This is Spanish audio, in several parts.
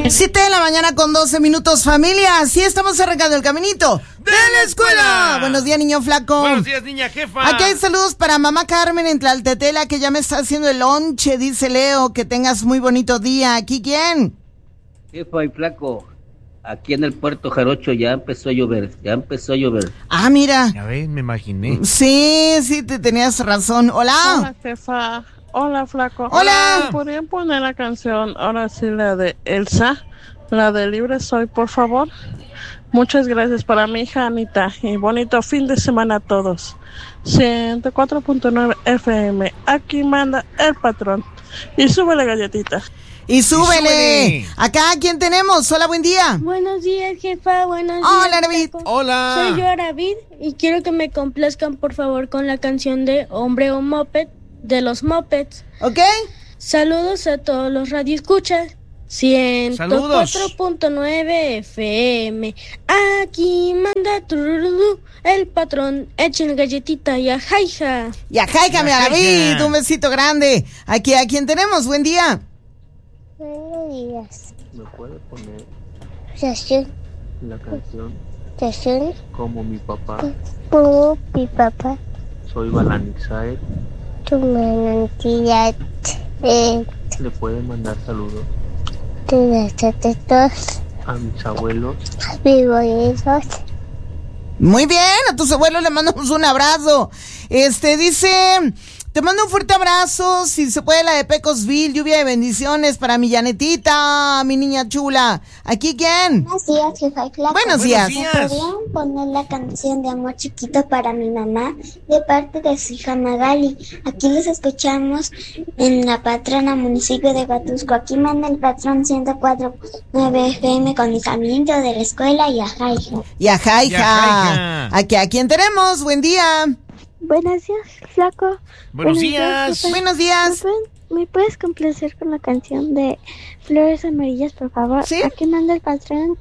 7 de la mañana con 12 minutos, familia. Sí, estamos arrancando el caminito de la escuela. Buenos días, niño flaco. Buenos días, niña jefa. Aquí hay saludos para mamá Carmen en Tlaltetela, que ya me está haciendo el lonche, dice Leo. Que tengas muy bonito día. ¿Aquí quién? Jefa y flaco, aquí en el Puerto Jarocho ya empezó a llover, Ah, mira. Ya ves, me imaginé. Sí, te tenías razón. Hola. Hola, jefa. Hola, flaco. Hola. ¿Podrían poner la canción, ahora sí, la de Elsa? La de Libre Soy, por favor. Muchas gracias para mi hija Anita. Y bonito fin de semana a todos. 104.9 FM. Aquí manda el patrón. Y sube la galletita. Y súbele. Acá, ¿quién tenemos? Hola, buen día. Buenos días, jefa. Buenos días. Hola, David. Flaco. Hola. Soy yo, David, y quiero que me complazcan, por favor, con la canción de Hombre o Moped de los Mopeds. ¿Ok? Saludos a todos los radioescuchas. 104.9 FM. Aquí manda tururú, el patrón. Echen galletita y a jaija. Y ajá, mi David. Un besito grande. Aquí, ¿a quién tenemos? Buen día. Buenos días. ¿Me puede poner Sesión. la canción Sesión. Como mi papá? Como mi papá. Soy Balanixae. Tu manantía. ¿Le puede mandar saludos De todos. a mis abuelos? Vivos. Muy bien, a tus abuelos le mandamos un abrazo. Dice, te mando un fuerte abrazo, si se puede la de Pecosville, lluvia de bendiciones para mi Janetita, mi niña chula. ¿Aquí quién? Buenos días, jefa y flaco. Buenos días. ¿Me podrían poner la canción de Amor Chiquito para mi mamá de parte de su hija Magali? Aquí los escuchamos en la patrona municipio de Huatusco. Aquí manda el patrón 104.9 FM con mi caminito de la escuela y ajá, hija. Y ajá, hija. Y ajá, hija. Aquí, ¿a quién tenemos? Buen día. Buenos días, flaco. Buenos días. jefa. Buenos días. ¿Me puedes complacer con la canción de Flores Amarillas, por favor? ¿Sí? Aquí manda el patrón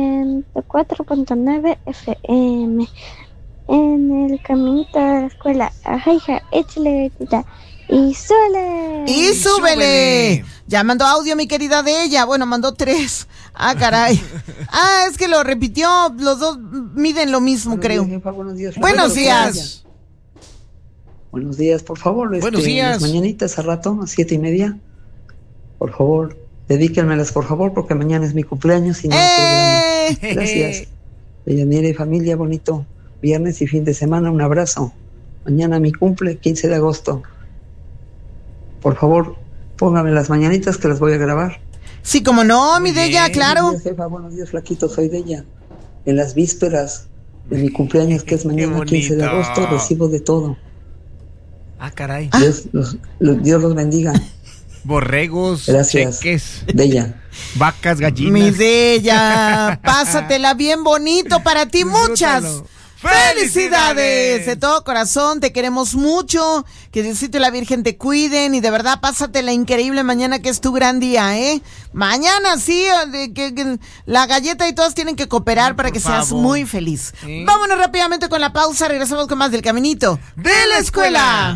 104.9 FM. En el caminito de la escuela. Ajá, hija, échale gatita. Y súbele. Y súbele. Ya mandó audio, mi querida de ella. Bueno, mandó 3. Ah, caray. Es que lo repitió. Los dos miden lo mismo, creo. Días, jefa, buenos días. Buenos días. Buenos días, por favor. Buenos días. Las mañanitas a rato, a 7:30. Por favor, dedíquenmelas, por favor, porque mañana es mi cumpleaños y no hay programa. Gracias. Deyanira y familia, bonito viernes y fin de semana. Un abrazo. Mañana mi cumple, 15 de agosto. Por favor, póngame las mañanitas que las voy a grabar. Sí, como no, mi Deya, claro. Buenos días, jefa. Buenos días, flaquito. Soy Deya. En las vísperas de mi cumpleaños, que es mañana 15 de agosto, recibo de todo. Ah, caray. Dios los bendiga. Borregos, Gracias. cheques, Deya. vacas, gallinas. Mi Deya, pásatela bien bonito para ti. Muchas felicidades de todo corazón, te queremos mucho, que Diosito y la Virgen te cuiden y de verdad pásatela increíble mañana, que es tu gran día, mañana sí, que la galleta y todos tienen que cooperar para que seas muy feliz. Sí. Vámonos rápidamente con la pausa, regresamos con más del caminito de la escuela.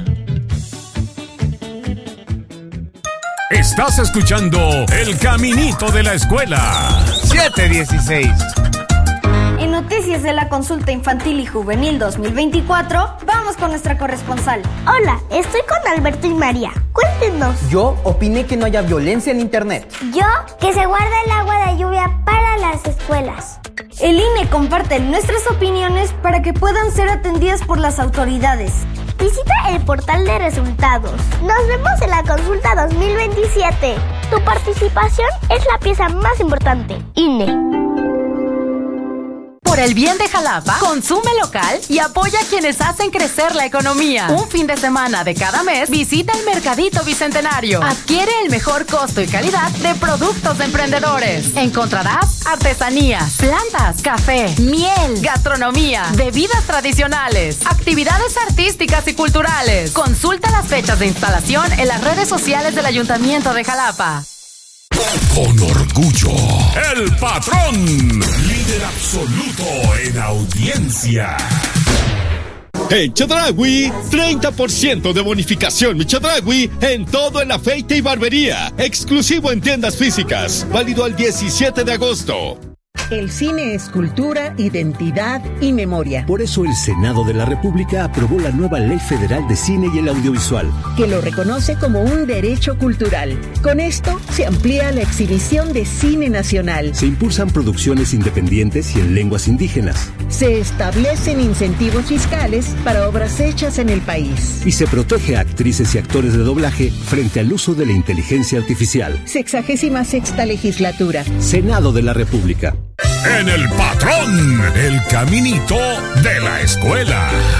Estás escuchando El Caminito de la Escuela. 7:16. En noticias de la consulta infantil y juvenil 2024, vamos con nuestra corresponsal. Hola, estoy con Alberto y María. Cuéntenos. Yo opiné que no haya violencia en internet. Yo, que se guarde el agua de lluvia para las escuelas. El INE comparte nuestras opiniones para que puedan ser atendidas por las autoridades. Visita el portal de resultados. Nos vemos en la consulta 2027. Tu participación es la pieza más importante. INE. Por el bien de Jalapa, consume local y apoya a quienes hacen crecer la economía. Un fin de semana de cada mes, visita el Mercadito Bicentenario. Adquiere el mejor costo y calidad de productos de emprendedores. Encontrarás artesanías, plantas, café, miel, gastronomía, bebidas tradicionales, actividades artísticas y culturales. Consulta las fechas de instalación en las redes sociales del Ayuntamiento de Jalapa. Con orgullo, el patrón, líder absoluto en audiencia. En Chedraui, 30% de bonificación mi Chedraui en todo el afeite y barbería. Exclusivo en tiendas físicas. Válido al 17 de agosto. El cine es cultura, identidad y memoria. Por eso el Senado de la República aprobó la nueva Ley Federal de Cine y el Audiovisual, que lo reconoce como un derecho cultural. Con esto se amplía la exhibición de cine nacional. Se impulsan producciones independientes y en lenguas indígenas. Se establecen incentivos fiscales para obras hechas en el país. Y se protege a actrices y actores de doblaje frente al uso de la inteligencia artificial. 66ª legislatura. Senado de la República. En El Patrón, el caminito de la escuela.